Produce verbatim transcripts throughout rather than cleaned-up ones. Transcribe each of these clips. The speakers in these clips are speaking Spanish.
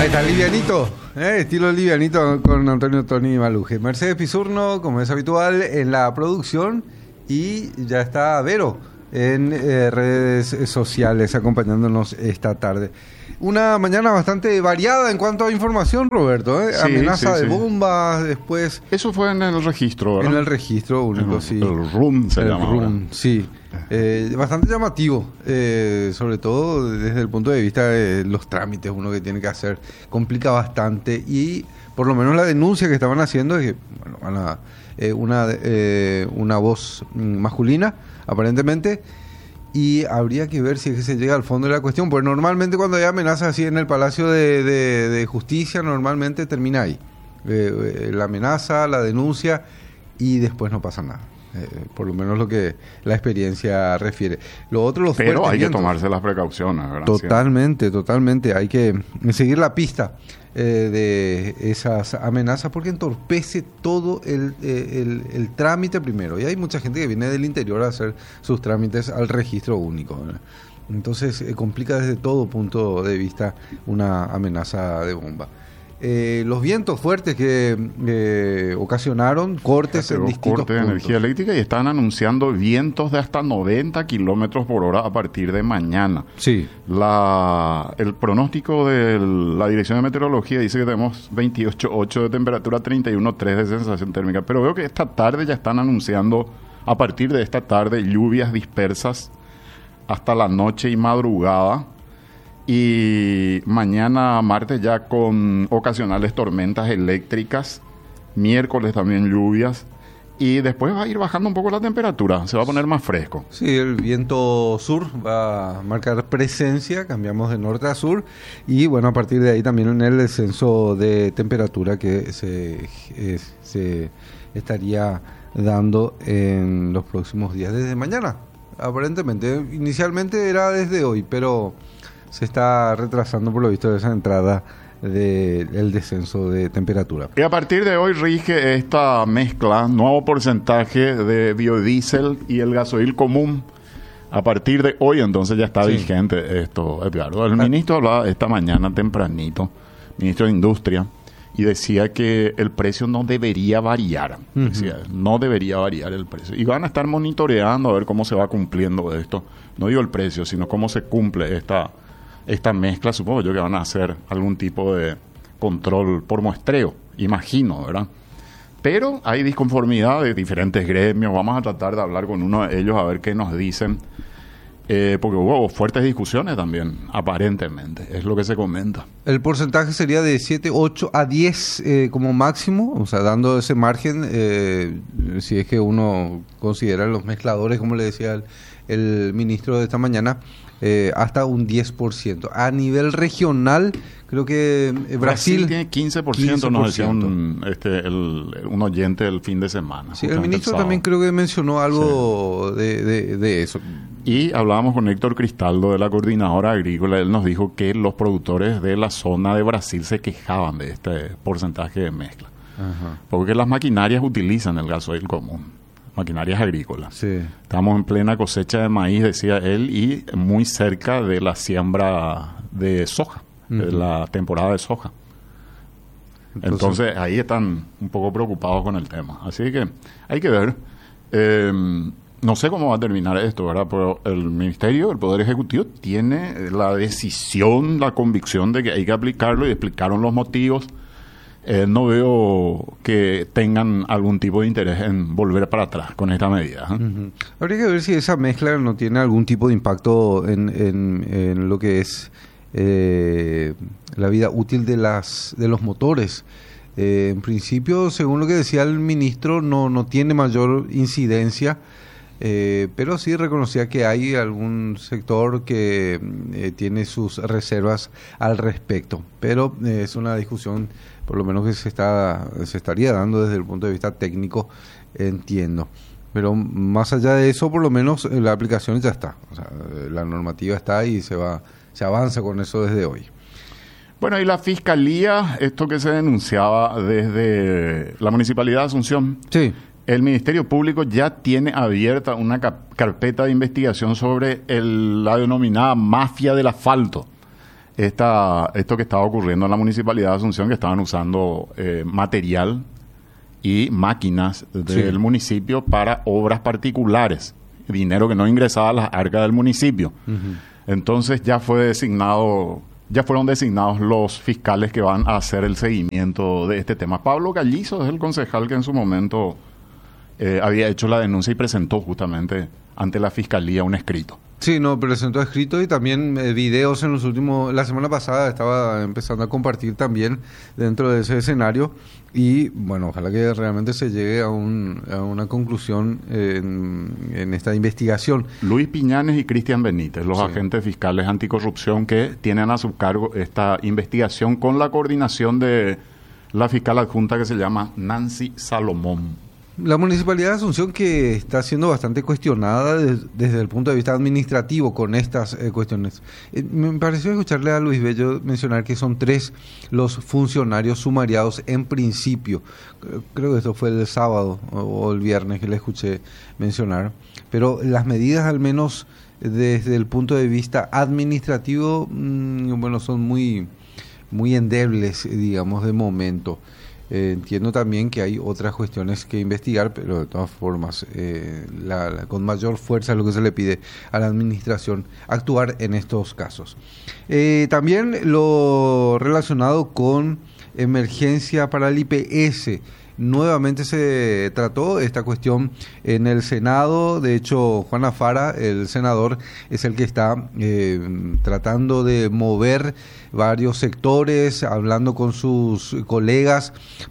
Ahí está, livianito, ¿eh? Estilo livianito con Antonio Tony Maluje. Mercedes Pisurno, como es habitual, en la producción, y ya está Vero en eh, redes sociales acompañándonos esta tarde. Una mañana bastante variada en cuanto a información, Roberto, ¿eh? Sí, Amenaza sí, de sí. bombas, después... Eso fue en el registro, ¿verdad? En el registro único, el, sí. El R U M se el llama R U M, ahora. sí. Eh, bastante llamativo, eh, sobre todo desde el punto de vista de los trámites uno que tiene que hacer. Complica bastante, y por lo menos la denuncia que estaban haciendo es que bueno, van a, eh, una, eh, una voz masculina, aparentemente, y habría que ver si es que se llega al fondo de la cuestión, porque normalmente cuando hay amenazas así en el Palacio de, de, de Justicia, normalmente termina ahí. Eh, eh, la amenaza, la denuncia, y después no pasa nada. Eh, por lo menos lo que la experiencia refiere. Lo otro, los Pero hay que vientos. tomarse las precauciones, ¿verdad? Totalmente, totalmente. Hay que seguir la pista eh, de esas amenazas, porque entorpece todo el, eh, el, el trámite primero. Y hay mucha gente que viene del interior a hacer sus trámites al registro único, ¿verdad? Entonces eh, complica desde todo punto de vista una amenaza de bomba. Eh, los vientos fuertes que eh, ocasionaron cortes en distintos cortes de puntos. energía eléctrica, y están anunciando vientos de hasta noventa kilómetros por hora a partir de mañana. Sí. La, el pronóstico de la Dirección de Meteorología dice que tenemos veintiocho punto ocho de temperatura, treinta y uno punto tres de sensación térmica. Pero veo que esta tarde ya están anunciando, a partir de esta tarde, lluvias dispersas hasta la noche y madrugada. Y mañana martes ya con ocasionales tormentas eléctricas, miércoles también lluvias, y después va a ir bajando un poco la temperatura, se va a poner más fresco. Sí, el viento sur va a marcar presencia, cambiamos de norte a sur, y bueno, a partir de ahí también en el descenso de temperatura que se, eh, se estaría dando en los próximos días, desde mañana, aparentemente. Inicialmente era desde hoy, pero se está retrasando por lo visto esa entrada del descenso de temperatura. Y a partir de hoy rige esta mezcla, nuevo porcentaje de biodiesel y el gasoil común. A partir de hoy entonces ya está sí. vigente esto, Edgardo. El ah. ministro hablaba esta mañana tempranito, ministro de Industria, y decía que el precio no debería variar. Uh-huh. Decía, no debería variar el precio. Y van a estar monitoreando a ver cómo se va cumpliendo esto. No digo el precio, sino cómo se cumple esta esta mezcla. Supongo yo que van a hacer algún tipo de control por muestreo, imagino, ¿verdad? Pero hay disconformidad de diferentes gremios. Vamos a tratar de hablar con uno de ellos a ver qué nos dicen, eh, porque hubo fuertes discusiones también, aparentemente, es lo que se comenta. El porcentaje sería de siete, ocho a diez eh, como máximo, o sea, dando ese margen, eh, si es que uno considera los mezcladores, como le decía el, el ministro de esta mañana, Eh, hasta un diez por ciento. A nivel regional, creo que eh, Brasil, Brasil tiene quince por ciento, nos decía un, este, el, un oyente el fin de semana. Sí, el ministro el también creo que mencionó algo sí. de, de, de eso. Y hablábamos con Héctor Cristaldo de la Coordinadora Agrícola. Él nos dijo que los productores de la zona de Brasil se quejaban de este porcentaje de mezcla. Ajá. Porque las maquinarias utilizan el gasoil común. Maquinarias agrícolas. Sí. Estamos en plena cosecha de maíz, decía él, y muy cerca de la siembra de soja, uh-huh. de la temporada de soja. Entonces, Entonces, ahí están un poco preocupados con el tema. Así que hay que ver. Eh, no sé cómo va a terminar esto, ¿verdad? Pero el Ministerio, el Poder Ejecutivo, tiene la decisión, la convicción de que hay que aplicarlo, y explicaron los motivos. Eh, no veo que tengan algún tipo de interés en volver para atrás con esta medida. ¿eh? Uh-huh. Habría que ver si esa mezcla no tiene algún tipo de impacto en, en, en lo que es eh, la vida útil de las de los motores. Eh, en principio, según lo que decía el ministro, no, no tiene mayor incidencia, eh, pero sí reconocía que hay algún sector que eh, tiene sus reservas al respecto. Pero eh, es una discusión, por lo menos que se está se estaría dando desde el punto de vista técnico, entiendo. Pero más allá de eso, por lo menos la aplicación ya está. O sea, la normativa está y se va se avanza con eso desde hoy. Bueno, y la Fiscalía, esto que se denunciaba desde la Municipalidad de Asunción. Sí. El Ministerio Público ya tiene abierta una carpeta de investigación sobre el, la denominada mafia del asfalto. esta, esto que estaba ocurriendo en la Municipalidad de Asunción, que estaban usando eh, material y máquinas del sí. municipio para obras particulares, dinero que no ingresaba a las arcas del municipio. Uh-huh. Entonces ya fue designado, ya fueron designados los fiscales que van a hacer el seguimiento de este tema. Pablo Gallizo es el concejal que en su momento eh, había hecho la denuncia y presentó justamente ante la fiscalía un escrito. Sí, no, presentó escrito y también eh, videos en los últimos... La semana pasada estaba empezando a compartir también dentro de ese escenario y, bueno, ojalá que realmente se llegue a, un, a una conclusión en, en esta investigación. Luis Piñanes y Cristian Benítez, los sí. agentes fiscales anticorrupción que tienen a su cargo esta investigación con la coordinación de la fiscal adjunta que se llama Nancy Salomón. La Municipalidad de Asunción, que está siendo bastante cuestionada de, desde el punto de vista administrativo con estas eh, cuestiones. Eh, me pareció escucharle a Luis Bello mencionar que son tres los funcionarios sumariados en principio. Creo que esto fue el sábado o, o el viernes que le escuché mencionar. Pero las medidas, al menos desde el punto de vista administrativo, mmm, bueno, son muy, muy endebles, digamos, de momento. Eh, entiendo también que hay otras cuestiones que investigar, pero de todas formas, eh, la, la, con mayor fuerza es lo que se le pide a la administración actuar en estos casos. Eh, también lo relacionado con emergencia para el I P S. Nuevamente se trató esta cuestión en el Senado. De hecho, Juan Afara, el senador, es el que está eh, tratando de mover varios sectores, hablando con sus colegas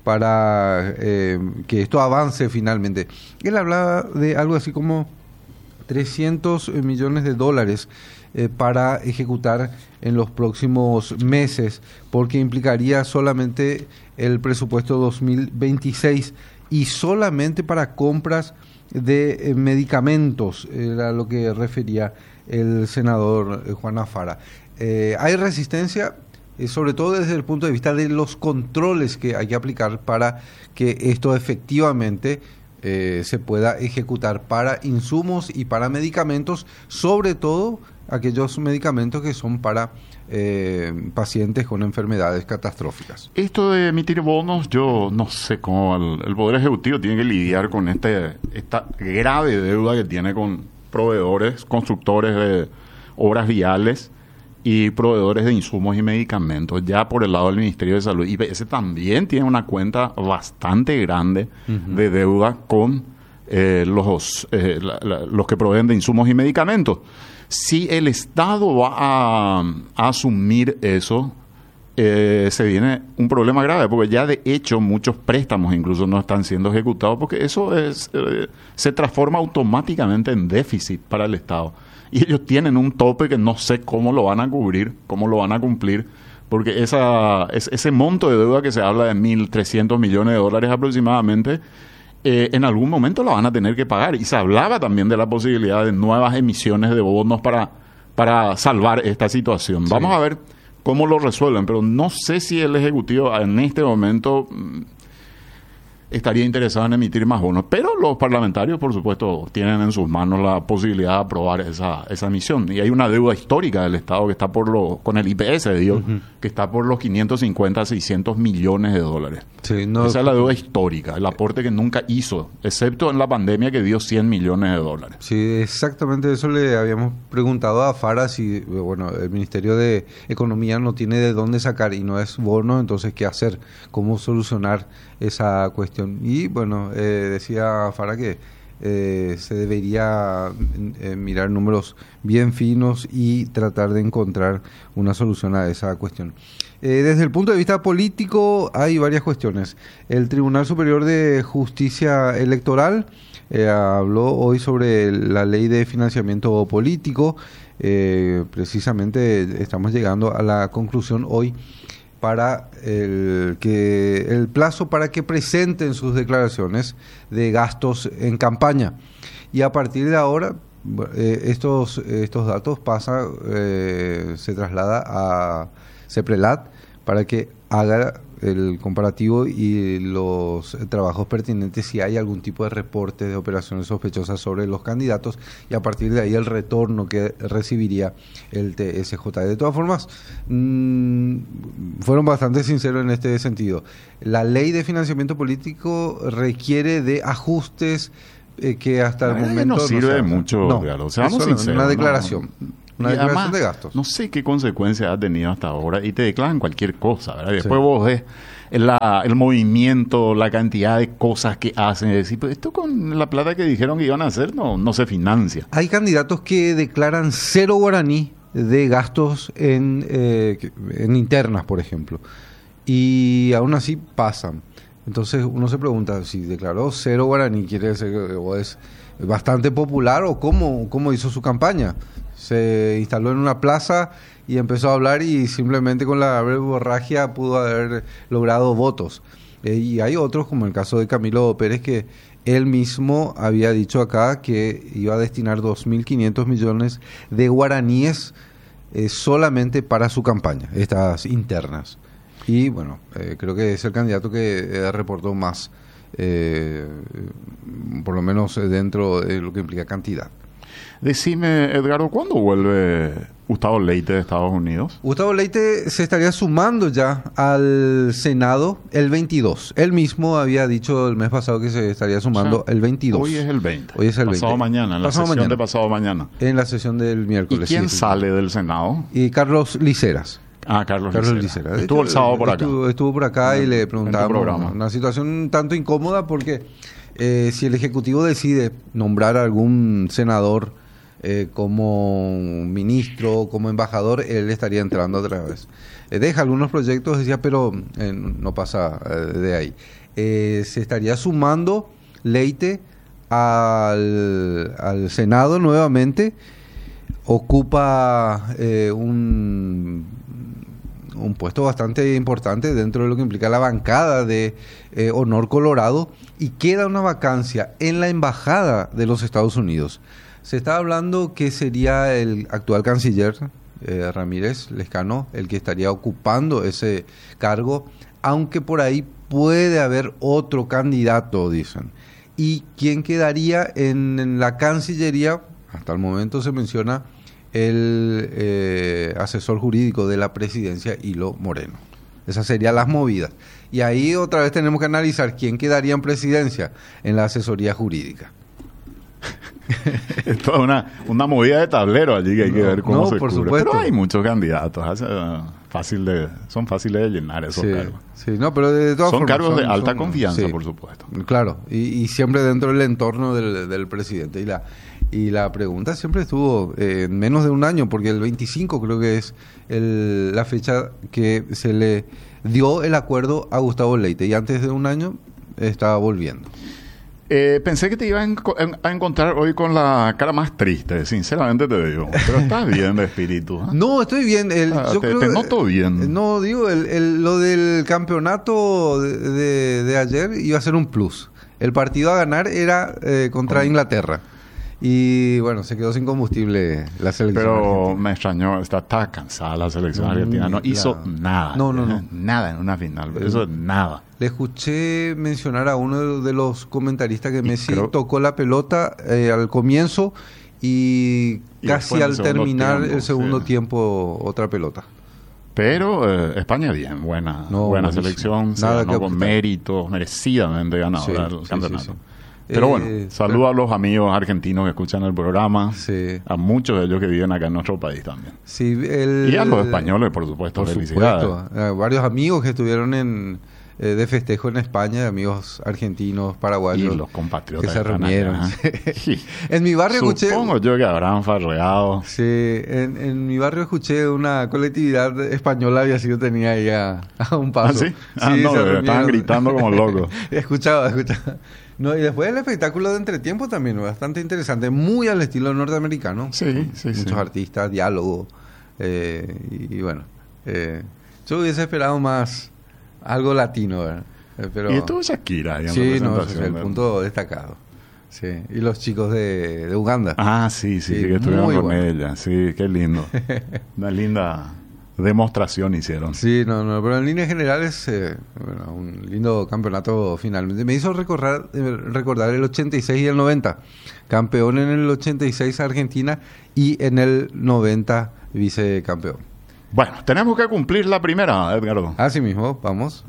para eh, que esto avance finalmente. Él hablaba de algo así como trescientos millones de dólares eh, para ejecutar en los próximos meses, porque implicaría solamente el presupuesto dos mil veintiséis y solamente para compras de eh, medicamentos, era lo que refería el senador eh, Juan Afara. Eh, hay resistencia, eh, sobre todo desde el punto de vista de los controles que hay que aplicar para que esto efectivamente eh, se pueda ejecutar para insumos y para medicamentos, sobre todo aquellos medicamentos que son para eh, pacientes con enfermedades catastróficas. Esto de emitir bonos, yo no sé cómo el, el Poder Ejecutivo tiene que lidiar con este esta grave deuda que tiene con proveedores, constructores de obras viales y proveedores de insumos y medicamentos. Ya por el lado del Ministerio de Salud, I P S también tiene una cuenta bastante grande uh-huh. de deuda con eh, los, eh, la, la, los que proveen de insumos y medicamentos. Si el Estado va a, a asumir eso, eh, se viene un problema grave, porque ya de hecho muchos préstamos incluso no están siendo ejecutados, porque eso es, eh, se transforma automáticamente en déficit para el Estado. Y ellos tienen un tope que no sé cómo lo van a cubrir, cómo lo van a cumplir, porque esa, es, ese monto de deuda que se habla de mil trescientos millones de dólares aproximadamente, Eh, en algún momento la van a tener que pagar. Y se hablaba también de la posibilidad de nuevas emisiones de bonos para, para salvar esta situación. Sí. Vamos a ver cómo lo resuelven, pero no sé si el Ejecutivo en este momento mmm, estaría interesado en emitir más bonos. Pero los parlamentarios, por supuesto, tienen en sus manos la posibilidad de aprobar esa, esa emisión. Y hay una deuda histórica del Estado que está por lo, con el I P S, digo, uh-huh. que está por los quinientos cincuenta a seiscientos millones de dólares. Sí, no, esa es la deuda histórica, el aporte que nunca hizo, excepto en la pandemia que dio cien millones de dólares. Sí, exactamente eso le habíamos preguntado a Fara, si bueno, el Ministerio de Economía no tiene de dónde sacar y no es bono, entonces ¿qué hacer? ¿Cómo solucionar esa cuestión? Y bueno, eh, decía Fara que eh, se debería eh, mirar números bien finos y tratar de encontrar una solución a esa cuestión. Eh, desde el punto de vista político hay varias cuestiones. El Tribunal Superior de Justicia Electoral eh, habló hoy sobre la ley de financiamiento político. Eh, precisamente estamos llegando a la conclusión hoy para el, que, el plazo para que presenten sus declaraciones de gastos en campaña. Y a partir de ahora, eh, estos, estos datos pasan, eh, se traslada a CEPRELAT para que haga el comparativo y los trabajos pertinentes si hay algún tipo de reporte de operaciones sospechosas sobre los candidatos y a partir de ahí el retorno que recibiría el T S J. De todas formas, mmm, fueron bastante sinceros en este sentido. La ley de financiamiento político requiere de ajustes eh, que hasta el momento no sirve no de mucho, no, o sea, es sinceros, una declaración. No. Una y declaración además, de gastos. No sé qué consecuencias ha tenido hasta ahora y te declaran cualquier cosa, ¿verdad? Y después Sí. vos ves la, el movimiento, la cantidad de cosas que hacen. Y decir, pues esto con la plata que dijeron que iban a hacer no, no se financia. Hay candidatos que declaran cero guaraní de gastos en, eh, en internas, por ejemplo. Y aún así pasan. Entonces uno se pregunta, si declaró cero guaraní, ¿quiere decir que o es bastante popular o cómo, cómo hizo su campaña? Se instaló en una plaza y empezó a hablar y simplemente con la verborragia pudo haber logrado votos. Eh, y hay otros, como el caso de Camilo Pérez, que él mismo había dicho acá que iba a destinar dos mil quinientos millones de guaraníes eh, solamente para su campaña, estas internas. Y bueno, eh, creo que es el candidato que eh, reportó más, eh, por lo menos dentro de lo que implica cantidad. Decime, Edgardo, ¿cuándo vuelve Gustavo Leite de Estados Unidos? Gustavo Leite se estaría sumando ya al Senado el veintidós. Él mismo había dicho el mes pasado que se estaría sumando O sea, el veintidós. Hoy es el veinte. Hoy es el pasado veinte. mañana, en la Pasado sesión mañana. de pasado mañana. En la sesión del ¿Y miércoles. quién sí, sí. sale del Senado? Y Carlos Liceras. Ah, Carlos, Carlos Licera. Licera. Estuvo el sábado por acá. Estuvo, estuvo por acá En- y le en tu preguntábamos programa. una situación un tanto incómoda porque eh, si el Ejecutivo decide nombrar a algún senador eh, como ministro, como embajador, él estaría entrando otra vez. Eh, deja algunos proyectos, decía, pero eh, no pasa eh, de ahí. Eh, se estaría sumando Leite al, al Senado nuevamente. Ocupa eh, un, un puesto bastante importante dentro de lo que implica la bancada de eh, Honor Colorado y queda una vacancia en la embajada de los Estados Unidos. Se está hablando que sería el actual canciller eh, Ramírez Lescano el que estaría ocupando ese cargo, aunque por ahí puede haber otro candidato, dicen. ¿Y quién quedaría en, en la Cancillería? Hasta el momento se menciona el eh, asesor jurídico de la presidencia, Hilo Moreno. Esas serían las movidas. Y ahí otra vez tenemos que analizar quién quedaría en presidencia en la asesoría jurídica. Es toda una, una movida de tablero allí que hay que No, ver cómo no, se por cubre. supuesto. Pero hay muchos candidatos. hace, uh, fácil de, son fáciles de llenar esos Sí, cargos. sí, no, pero de todas Son formas, cargos de alta son- confianza, sí, por supuesto. Claro, y, y siempre dentro del entorno del, del presidente. Y la y la pregunta siempre estuvo eh, en menos de un año, porque el veinticinco creo que es el, la fecha que se le dio el acuerdo a Gustavo Leite. Y antes de un año estaba volviendo. Eh, pensé que te iba a, enco- en- a encontrar hoy con la cara más triste, sinceramente te digo. Pero estás bien de espíritu. ¿eh? No, estoy bien. El, Ah, yo te- creo te que- noto bien. No, digo, el, el- lo del campeonato de, de- de ayer iba a ser un plus. El partido a ganar era eh, contra Con- Inglaterra. Y bueno, se quedó sin combustible la selección. Pero argentina. me extrañó, está, está cansada la selección No, argentina. No la- hizo nada. No, no, no. Nada en una final. Eso es nada. Le escuché mencionar a uno de los comentaristas que Y Messi creo- tocó la pelota eh, al comienzo y, Y casi después en al el segundo terminar tiempo, el segundo sí. tiempo otra pelota. Pero eh, España bien, buena, No, buena buenísimo. selección, se Nada ganó que con objetar. méritos, merecidamente ganadora Sí, del sí, campeonato. sí, sí. Pero Eh, bueno, saludo a los amigos argentinos que escuchan el programa, Sí. a muchos de ellos que viven acá en nuestro país también. Sí, el- Y a los españoles, por supuesto, Por felicidades. supuesto. Eh, varios amigos que estuvieron en eh, de festejo en España, amigos argentinos, Y paraguayos, los compatriotas que se están reunieron. acá. Sí. En mi barrio escuché... Supongo yo que habrán farreado. Sí, en, en mi barrio escuché una colectividad española había sido tenía ahí a, a un paso. ¿Ah, sí? Ah, no, se estaban reunieron. gritando como locos. escuchaba, escuchaba. No, y después el espectáculo de entretiempo también, bastante interesante, muy al estilo norteamericano. Sí, sí, Muchos sí. artistas, diálogo, eh, y, y bueno, eh, yo hubiese esperado más algo latino, ¿verdad? Eh, pero, Y estuvo Shakira ahí en sí, no, ese es representación el del- punto destacado. Sí, y los chicos de, de Uganda. Ah, sí, sí, Sí, sí, que estuvieron muy con bueno. ella. Sí, qué lindo. Una linda, demostración hicieron. Sí, no, no, pero en líneas generales, eh, bueno, un lindo campeonato finalmente. Me hizo recordar, eh, recordar el ochenta y seis y el noventa. Campeón en el ochenta y seis Argentina y en el noventa vicecampeón. Bueno, tenemos que cumplir la primera, Edgardo. Así mismo, vamos.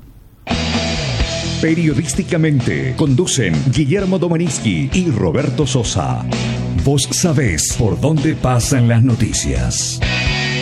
Periodísticamente conducen Guillermo Domaniski y Roberto Sosa. Vos sabés por dónde pasan las noticias.